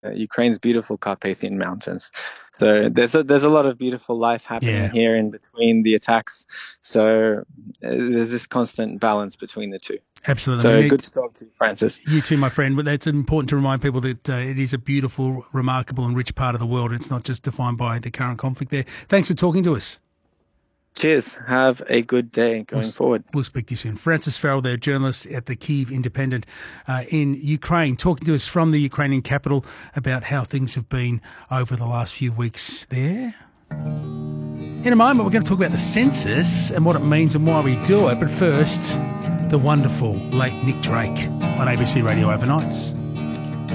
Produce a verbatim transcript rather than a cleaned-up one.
uh, Ukraine's beautiful Carpathian Mountains. So there's a, there's a lot of beautiful life happening Yeah, here in between the attacks. So uh, there's this constant balance between the two. absolutely. We So good need to talk to you, Francis. you too, my friend. But it's important to remind people that uh, it is a beautiful, remarkable, and rich part of the world. It's not just defined by the current conflict there. Thanks for talking to us. Cheers. Have a good day We'll, going forward. we'll speak to you soon. Francis Farrell, there, journalist at the Kyiv Independent uh, in Ukraine, talking to us from the Ukrainian capital about how things have been over the last few weeks there. In a moment, we're going to talk about the census and what it means and why we do it. But first, the wonderful late Nick Drake on A B C Radio Overnights.